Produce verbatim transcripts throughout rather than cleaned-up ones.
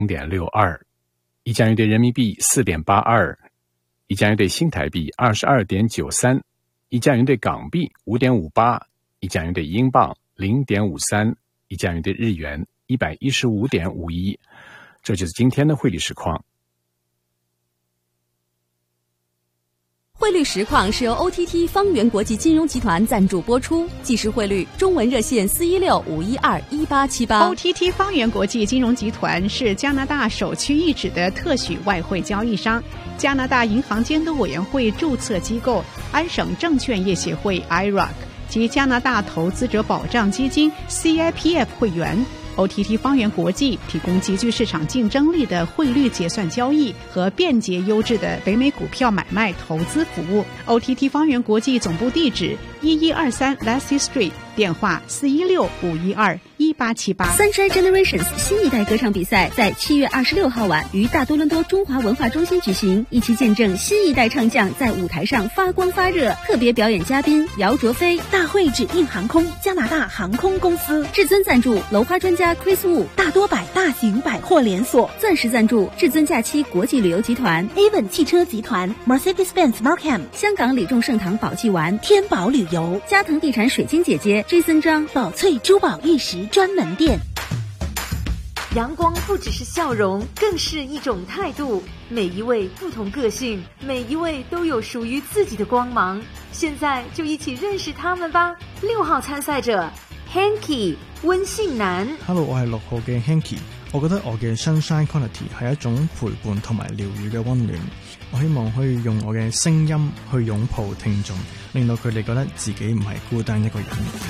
零点六二，一加元兑人民币四点八二，一加元兑新台币二十二点九三，一加元兑港币五点五八，一加元兑英镑零点五三，一加元兑日元一百一十五点五一。这就是今天的汇率实况。 汇率实况是由 O T T 方圆国际金融集团赞助播出，即时汇率中文热线四一六五一二一八七八。 O T T 方圆国际金融集团是加拿大首屈一指的特许外汇交易商，加拿大银行监督委员会注册机构安省证券业协会 I R A C 及加拿大投资者保障基金 C I P F 会员。O T T 方圆国际提供极具市场竞争力的汇率结算交易和便捷优质的北美股票买卖投资服务。O T T 方圆国际总部地址一一二三 Lassie Street， 电话四一六五一二一八七八。 Sunshine Generations 新一代歌唱比赛在七月二十六号晚于大多伦多中华文化中心举行，一起见证新一代唱将在舞台上发光发热。特别表演嘉宾姚卓飞，大会指定航空加拿大航空公司，至尊赞助楼花专家 Chris Wu， 大多百大型百货连锁，钻石赞助至尊假期国际旅游集团 Avon 汽车集团 Mercedes-Benz Markham， 香港李众盛堂宝记丸天宝旅游，加藤地产水晶姐姐 Jason 张宝翠珠宝玉石专门店。 阳光不只是笑容，更是一种态度。每一位不同个性，每一位都有属于自己的光芒。现在就一起認識他們吧。六號參賽者 Hanky 溫信男。 Hello， 我係六號嘅 Hanky。 我覺得我嘅 Sunshine Quality 係一種陪伴同埋療癒嘅溫暖。我希望可以用我嘅聲音去擁抱聽眾，令到佢哋覺得自己唔係孤單一個人。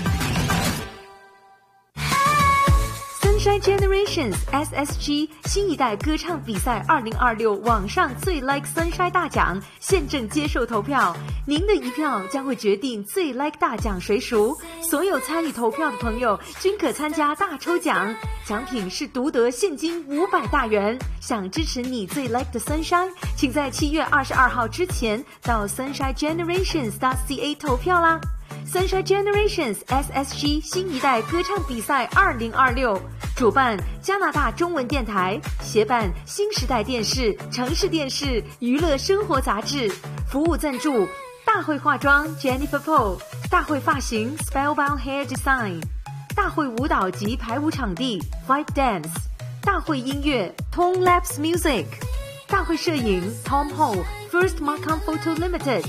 Sunshine Generations S S G 新一代歌唱比赛二零二六网上最 like Sunshine 大奖现正接受投票，您的一票将会决定最 like 大奖谁属。所有参与投票的朋友均可参加大抽奖，奖品是独得现金五百大元。想支持你最 like 的 Sunshine， 请在七月二十二号之前到 Sunshine Generations dot C A 投票啦。Sunshine Generations S S G 新一代歌唱比赛二零二六，主办加拿大中文电台，协办新时代电视、城市电视、娱乐生活杂志，服务赞助大会化妆 Jennifer Paul， 大会发型 Spellbound Hair Design， 大会舞蹈及排舞场地 Vibe Dance， 大会音乐 Tone Labs Music， 大会摄影 Tom Ho First Markham Photo Limited。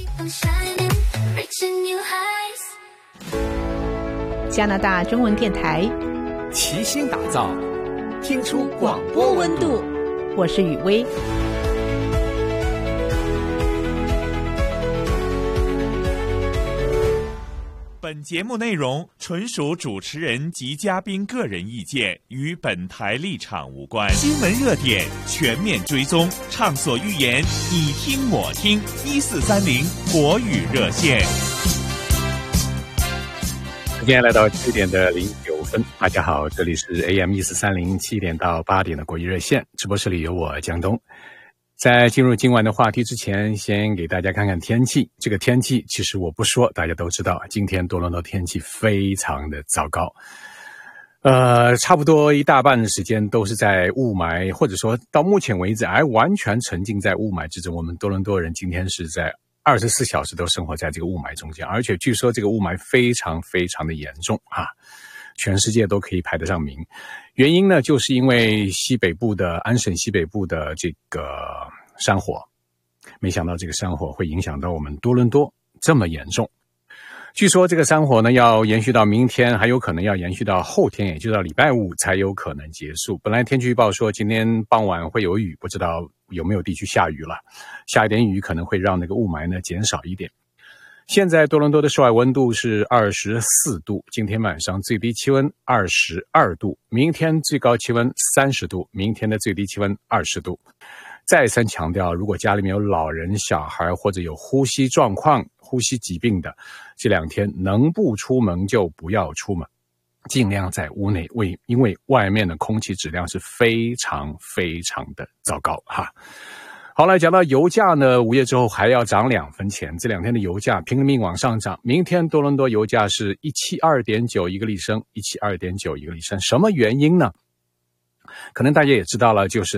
加拿大中文电台齐心打造，听出广播温度。 我是雨薇。 本节目内容纯属主持人及嘉宾个人意见，与本台立场无关。新闻热点全面追踪，畅所欲言，你听我听。一四三零国语热线。 今天来到七点的零九分，大家好，这里是 A M 一四三零七点到八点的国语热线，直播室里有我江东。在进入今晚的话题之前，先给大家看看天气。这个天气其实我不说，大家都知道，今天多伦多天气非常的糟糕。呃，差不多一大半的时间都是在雾霾，或者说到目前为止还完全沉浸在雾霾之中。我们多伦多人今天是在二十四小时都生活在这个雾霾中间，而且据说这个雾霾非常非常的严重啊，全世界都可以排得上名。原因呢，就是因为西北部的安省西北部的这个山火，没想到这个山火会影响到我们多伦多这么严重。据说这个山火呢要延续到明天，还有可能要延续到后天，也就到礼拜五才有可能结束。本来天气预报说今天傍晚会有雨，不知道有没有地区下雨了，下一点雨可能会让那个雾霾呢减少一点。现在多伦多的室外温度是二十四度，今天晚上最低气温二十二度，明天最高气温三十度，明天的最低气温二十度。再三强调，如果家里面有老人、小孩或者有呼吸状况、呼吸疾病的，这两天能不出门就不要出门，尽量在屋内，为因为外面的空气质量是非常非常的糟糕哈。好了，讲到油价呢，五月之后还要涨两分钱，这两天的油价拼命往上涨。明天多伦多油价是一百七十二点九一个立升，一百七十二点九一个立升，什么原因呢？可能大家也知道了，就是